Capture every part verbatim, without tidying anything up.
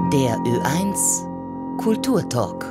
Der Ö eins Kulturtalk.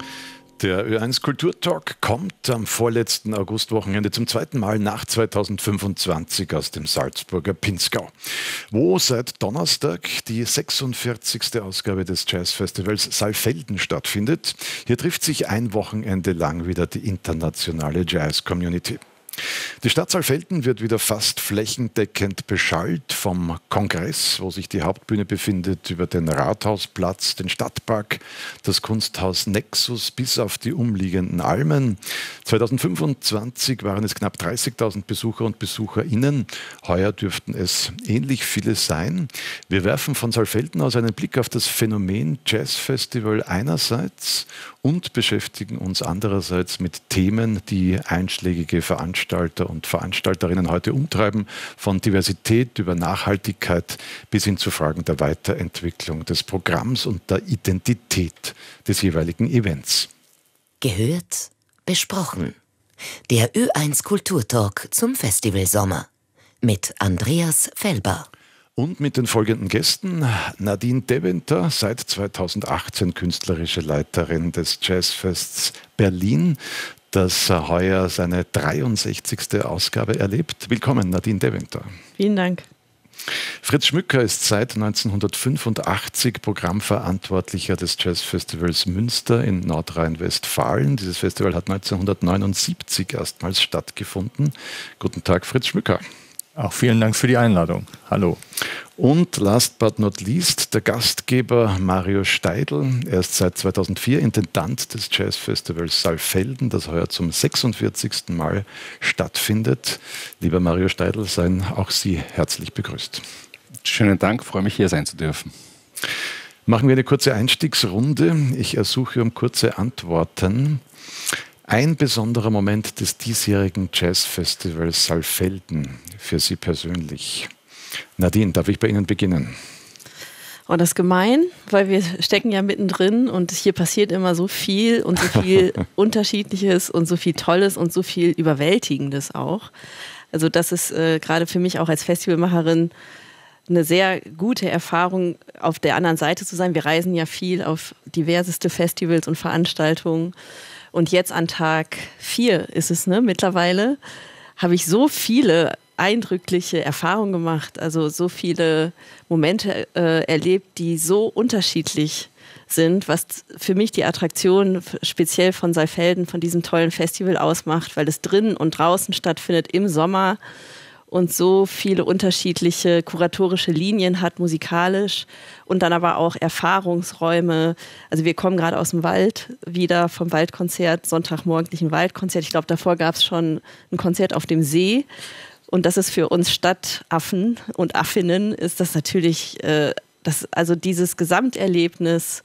Der Ö eins Kulturtalk kommt am vorletzten Augustwochenende zum zweiten Mal nach zweitausendfünfundzwanzig aus dem Salzburger Pinzgau, wo seit Donnerstag die sechsundvierzigste Ausgabe des Jazzfestivals Saalfelden stattfindet. Hier trifft sich ein Wochenende lang wieder die internationale Jazz-Community. Die Stadt Saalfelden wird wieder fast flächendeckend beschallt, vom Kongress, wo sich die Hauptbühne befindet, über den Rathausplatz, den Stadtpark, das Kunsthaus Nexus bis auf die umliegenden Almen. zweitausendfünfundzwanzig waren es knapp dreißigtausend Besucher und BesucherInnen. Heuer dürften es ähnlich viele sein. Wir werfen von Saalfelden aus einen Blick auf das Phänomen Jazzfestival einerseits und beschäftigen uns andererseits mit Themen, die einschlägige Veranstalter und Veranstalterinnen heute umtreiben, von Diversität über Nachhaltigkeit bis hin zu Fragen der Weiterentwicklung des Programms und der Identität des jeweiligen Events. Gehört, besprochen. Der Ö eins Kulturtalk zum Festivalsommer mit Andreas Felber. Und mit den folgenden Gästen: Nadine Deventer, seit zweitausendachtzehn künstlerische Leiterin des Jazzfests Berlin, das heuer seine dreiundsechzigste Ausgabe erlebt. Willkommen, Nadine Deventer. Vielen Dank. Fritz Schmücker ist seit neunzehnhundertfünfundachtzig Programmverantwortlicher des Jazzfestivals Münster in Nordrhein-Westfalen. Dieses Festival hat neunzehnhundertneunundsiebzig erstmals stattgefunden. Guten Tag, Fritz Schmücker. Auch vielen Dank für die Einladung. Hallo. Und last but not least der Gastgeber Mario Steidl. Er ist seit zweitausendvier Intendant des Jazzfestivals Saalfelden, das heuer zum sechsundvierzigsten Mal stattfindet. Lieber Mario Steidl, seien auch Sie herzlich begrüßt. Schönen Dank, freue mich hier sein zu dürfen. Machen wir eine kurze Einstiegsrunde. Ich ersuche um kurze Antworten. Ein besonderer Moment des diesjährigen Jazzfestivals Saalfelden für Sie persönlich. Nadine, darf ich bei Ihnen beginnen? Oh, das ist gemein, weil wir stecken ja mittendrin und hier passiert immer so viel und so viel Unterschiedliches und so viel Tolles und so viel Überwältigendes auch. Also das ist äh, gerade für mich auch als Festivalmacherin eine sehr gute Erfahrung, auf der anderen Seite zu sein. Wir reisen ja viel auf diverseste Festivals und Veranstaltungen. Und jetzt an Tag vier ist es, ne, mittlerweile, habe ich so viele eindrückliche Erfahrungen gemacht, also so viele Momente äh, erlebt, die so unterschiedlich sind, was für mich die Attraktion speziell von Saalfelden, von diesem tollen Festival ausmacht, weil es drinnen und draußen stattfindet im Sommer und so viele unterschiedliche kuratorische Linien hat, musikalisch, und dann aber auch Erfahrungsräume. Also wir kommen gerade aus dem Wald wieder, vom Waldkonzert, sonntagmorgendlichen Waldkonzert. Ich glaube, davor gab es schon ein Konzert auf dem See. Und das ist für uns Stadtaffen und Affinnen, ist das natürlich, äh, das, also dieses Gesamterlebnis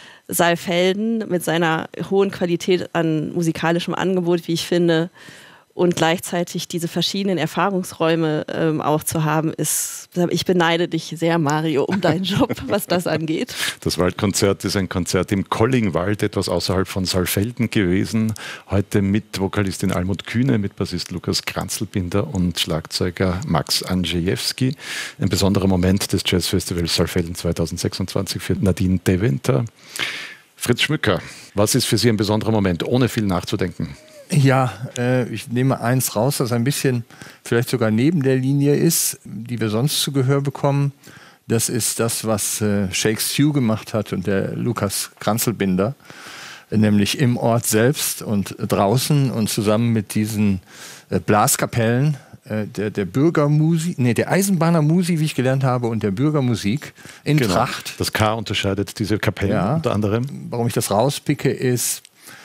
Saalfelden mit seiner hohen Qualität an musikalischem Angebot, wie ich finde, und gleichzeitig diese verschiedenen Erfahrungsräume ähm, auch zu haben, ist, ich beneide dich sehr, Mario, um deinen Job, was das angeht. Das Waldkonzert ist ein Konzert im Kollingwald, etwas außerhalb von Saalfelden gewesen. Heute mit Vokalistin Almut Kühne, mit Bassist Lukas Kranzelbinder und Schlagzeuger Max Andrzejewski. Ein besonderer Moment des Jazzfestivals Saalfelden zweitausendsechsundzwanzig für Nadine Deventer. Fritz Schmücker, was ist für Sie ein besonderer Moment, ohne viel nachzudenken? Ja, äh, ich nehme eins raus, das ein bisschen vielleicht sogar neben der Linie ist, die wir sonst zu Gehör bekommen. Das ist das, was äh, Shake Stew gemacht hat und der Lukas Kranzelbinder, äh, nämlich im Ort selbst und draußen und zusammen mit diesen äh, Blaskapellen äh, der, der Bürgermusik, nee, der Eisenbahner Musik, wie ich gelernt habe, und der Bürgermusik in genau. Tracht. Das K unterscheidet diese Kapellen ja, unter anderem. Warum ich das rauspicke, ist,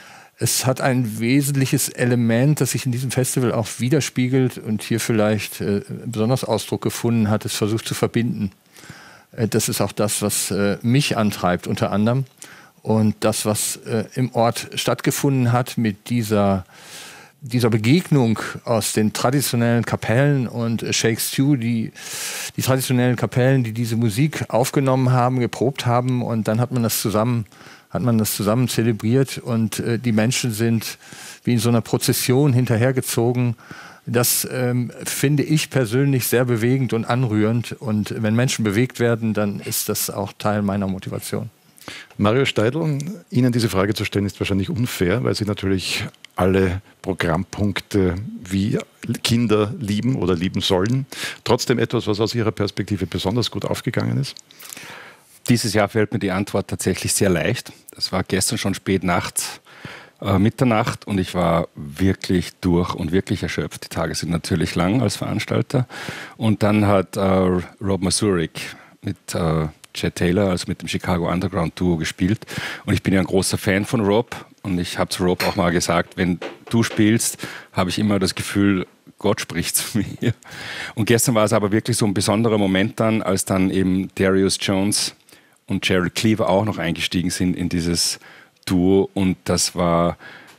es hat ein wesentliches Element, das sich in diesem Festival auch widerspiegelt und hier vielleicht äh, besonders Ausdruck gefunden hat, es versucht zu verbinden. Äh, das ist auch das, was äh, mich antreibt unter anderem. Und das, was äh, im Ort stattgefunden hat mit dieser, dieser Begegnung aus den traditionellen Kapellen und äh, Shake Stew, die, die traditionellen Kapellen, die diese Musik aufgenommen haben, geprobt haben, und dann hat man das zusammen hat man das zusammen zelebriert und äh, die Menschen sind wie in so einer Prozession hinterhergezogen Das ähm, finde ich persönlich sehr bewegend und anrührend. Und wenn Menschen bewegt werden, dann ist das auch Teil meiner Motivation. Mario Steidl, Ihnen diese Frage zu stellen, ist wahrscheinlich unfair, weil Sie natürlich alle Programmpunkte wie Kinder lieben oder lieben sollen. Trotzdem etwas, was aus Ihrer Perspektive besonders gut aufgegangen ist? Dieses Jahr fällt mir die Antwort tatsächlich sehr leicht. Das war gestern schon spät nachts, äh, Mitternacht, und ich war wirklich durch und wirklich erschöpft. Die Tage sind natürlich lang als Veranstalter. Und dann hat äh, Rob Mazurek mit äh, Chet Taylor, also mit dem Chicago Underground Duo, gespielt. Und ich bin ja ein großer Fan von Rob. Und ich habe zu Rob auch mal gesagt, wenn du spielst, habe ich immer das Gefühl, Gott spricht zu mir. Und gestern war es aber wirklich so ein besonderer Moment dann, als dann eben Darius Jones und Gerald Cleaver auch noch eingestiegen sind in dieses Duo. Und das war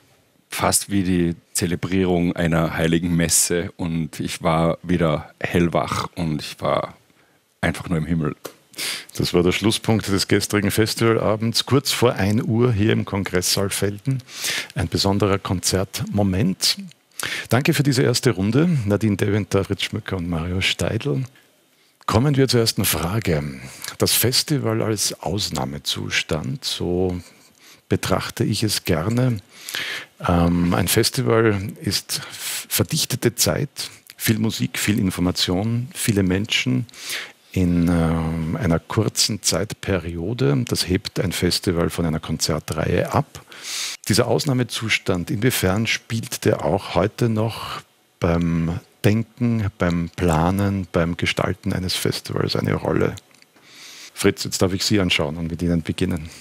fast wie die Zelebrierung einer heiligen Messe. Und ich war wieder hellwach und ich war einfach nur im Himmel. Das war der Schlusspunkt des gestrigen Festivalabends, kurz vor ein Uhr hier im Kongresssaal Velten. Ein besonderer Konzertmoment. Danke für diese erste Runde, Nadine Deventer, Fritz Schmücker und Mario Steidl. Kommen wir zur ersten Frage. Das Festival als Ausnahmezustand, so betrachte ich es gerne. Ähm, ein Festival ist verdichtete Zeit, viel Musik, viel Information, viele Menschen in äh, einer kurzen Zeitperiode. Das hebt ein Festival von einer Konzertreihe ab. Dieser Ausnahmezustand, inwiefern spielt der auch heute noch beim Denken, beim Planen, beim Gestalten eines Festivals eine Rolle? Fritz, jetzt darf ich Sie anschauen und mit Ihnen beginnen.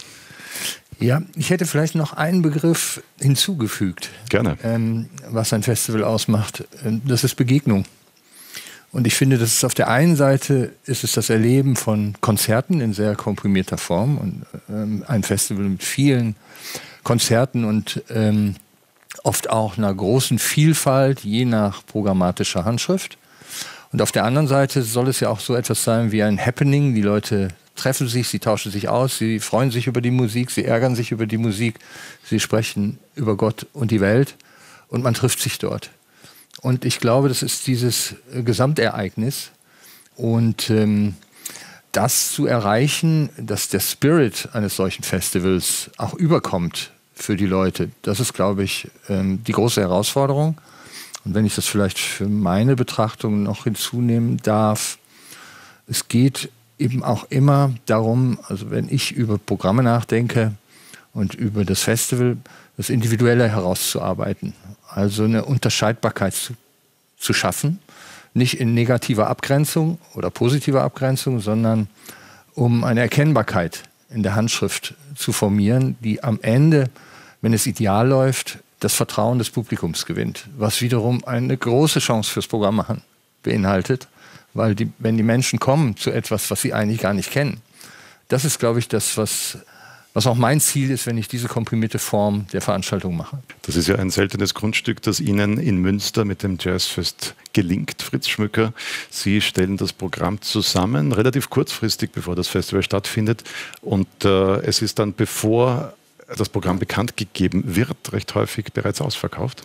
Ja, ich hätte vielleicht noch einen Begriff hinzugefügt. Gerne. Ähm, was ein Festival ausmacht. Das ist Begegnung. Und ich finde, das ist auf der einen Seite ist es das Erleben von Konzerten in sehr komprimierter Form und ähm, ein Festival mit vielen Konzerten und ähm, oft auch einer großen Vielfalt, je nach programmatischer Handschrift. Und auf der anderen Seite soll es ja auch so etwas sein wie ein Happening. Die Leute treffen sich, sie tauschen sich aus, sie freuen sich über die Musik, sie ärgern sich über die Musik, sie sprechen über Gott und die Welt und man trifft sich dort. Und ich glaube, das ist dieses Gesamtereignis. Und ähm, das zu erreichen, dass der Spirit eines solchen Festivals auch überkommt für die Leute, das ist, glaube ich, ähm, die große Herausforderung. Und wenn ich das vielleicht für meine Betrachtung noch hinzunehmen darf, es geht eben auch immer darum, also wenn ich über Programme nachdenke und über das Festival, das Individuelle herauszuarbeiten. Also eine Unterscheidbarkeit zu, zu schaffen, nicht in negativer Abgrenzung oder positiver Abgrenzung, sondern um eine Erkennbarkeit in der Handschrift zu formieren, die am Ende, wenn es ideal läuft, das Vertrauen des Publikums gewinnt, was wiederum eine große Chance fürs Programm machen beinhaltet, weil die, wenn die Menschen kommen zu etwas, was sie eigentlich gar nicht kennen, das ist, glaube ich, das, was Was auch mein Ziel ist, wenn ich diese komprimierte Form der Veranstaltung mache. Das ist ja ein seltenes Grundstück, das Ihnen in Münster mit dem Jazzfest gelingt, Fritz Schmücker. Sie stellen das Programm zusammen, relativ kurzfristig, bevor das Festival stattfindet. Und äh, es ist dann, bevor das Programm bekannt gegeben wird, recht häufig bereits ausverkauft.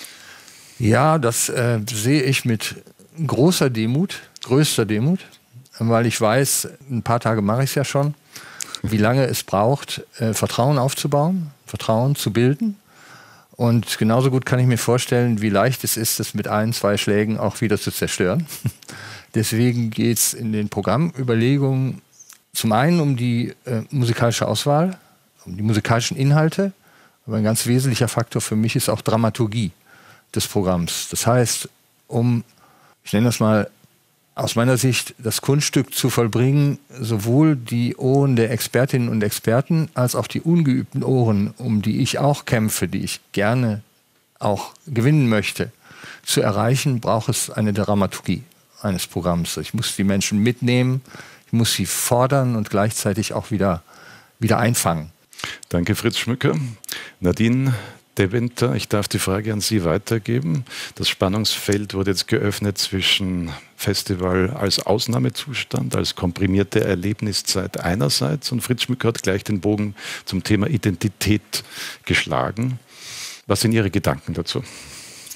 Ja, das äh, sehe ich mit großer Demut, größter Demut, weil ich weiß, ein paar Tage mache ich es ja schon, wie lange es braucht, äh, Vertrauen aufzubauen, Vertrauen zu bilden. Und genauso gut kann ich mir vorstellen, wie leicht es ist, das mit ein, zwei Schlägen auch wieder zu zerstören. Deswegen geht es in den Programmüberlegungen zum einen um die äh, musikalische Auswahl, um die musikalischen Inhalte. Aber ein ganz wesentlicher Faktor für mich ist auch Dramaturgie des Programms. Das heißt, um, ich nenne das mal, aus meiner Sicht das Kunststück zu vollbringen, sowohl die Ohren der Expertinnen und Experten als auch die ungeübten Ohren, um die ich auch kämpfe, die ich gerne auch gewinnen möchte, zu erreichen, braucht es eine Dramaturgie eines Programms. Ich muss die Menschen mitnehmen, ich muss sie fordern und gleichzeitig auch wieder, wieder einfangen. Danke, Fritz Schmücker. Nadine Deventer, ich darf die Frage an Sie weitergeben. Das Spannungsfeld wurde jetzt geöffnet zwischen Festival als Ausnahmezustand, als komprimierte Erlebniszeit einerseits, und Fritz Schmücker hat gleich den Bogen zum Thema Identität geschlagen. Was sind Ihre Gedanken dazu?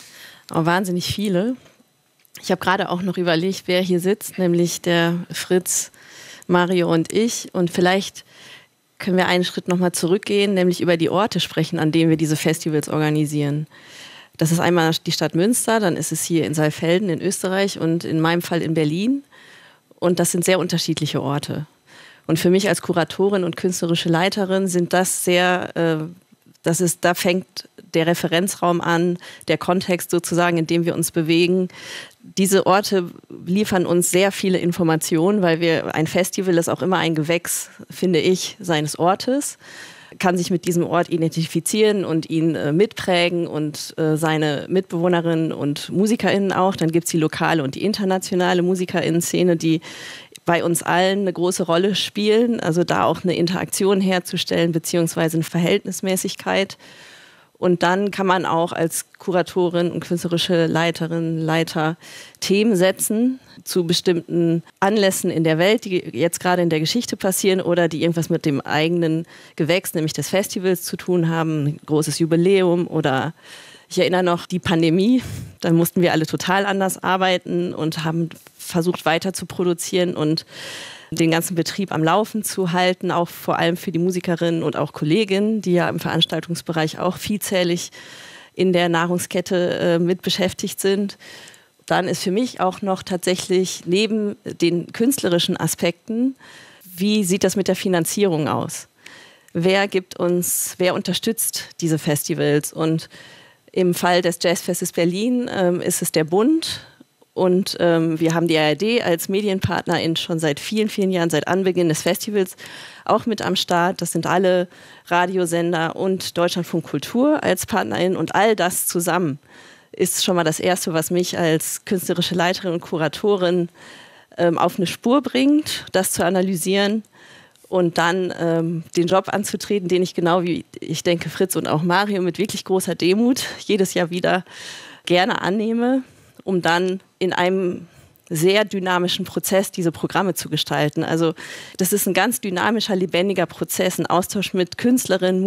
Oh, wahnsinnig viele. Ich habe gerade auch noch überlegt, wer hier sitzt, nämlich der Fritz, Mario und ich. Und vielleicht können wir einen Schritt nochmal zurückgehen, nämlich über die Orte sprechen, an denen wir diese Festivals organisieren. Das ist einmal die Stadt Münster, dann ist es hier in Saalfelden in Österreich und in meinem Fall in Berlin. Und das sind sehr unterschiedliche Orte. Und für mich als Kuratorin und künstlerische Leiterin sind das sehr, äh, das ist, da fängt der Referenzraum an, der Kontext sozusagen, in dem wir uns bewegen. Diese Orte liefern uns sehr viele Informationen, weil wir, ein Festival ist auch immer ein Gewächs, finde ich, seines Ortes, kann sich mit diesem Ort identifizieren und ihn äh, mitprägen und äh, seine Mitbewohnerinnen und MusikerInnen auch. Dann gibt es die lokale und die internationale MusikerInnen-Szene, die bei uns allen eine große Rolle spielen. Also da auch eine Interaktion herzustellen, beziehungsweise eine Verhältnismäßigkeit. Und dann kann man auch als Kuratorin und künstlerische Leiterin, Leiter Themen setzen zu bestimmten Anlässen in der Welt, die jetzt gerade in der Geschichte passieren oder die irgendwas mit dem eigenen Gewächs, nämlich des Festivals, zu tun haben. Ein großes Jubiläum oder ich erinnere noch die Pandemie. Da mussten wir alle total anders arbeiten und haben versucht weiter zu produzieren und den ganzen Betrieb am Laufen zu halten, auch vor allem für die Musikerinnen und auch Kolleginnen, die ja im Veranstaltungsbereich auch vielzählig in der Nahrungskette äh, mit beschäftigt sind. Dann ist für mich auch noch tatsächlich neben den künstlerischen Aspekten, wie sieht das mit der Finanzierung aus? Wer gibt uns, wer unterstützt diese Festivals? Und im Fall des Jazzfestes Berlin ähm, ist es der Bund. Und ähm, wir haben die A R D als Medienpartnerin schon seit vielen, vielen Jahren, seit Anbeginn des Festivals auch mit am Start. Das sind alle Radiosender und Deutschlandfunk Kultur als Partnerin. Und all das zusammen ist schon mal das Erste, was mich als künstlerische Leiterin und Kuratorin ähm, auf eine Spur bringt, das zu analysieren und dann ähm, den Job anzutreten, den ich genau wie ich denke Fritz und auch Mario mit wirklich großer Demut jedes Jahr wieder gerne annehme, um dann in einem sehr dynamischen Prozess diese Programme zu gestalten. Also das ist ein ganz dynamischer, lebendiger Prozess, ein Austausch mit Künstlerinnen,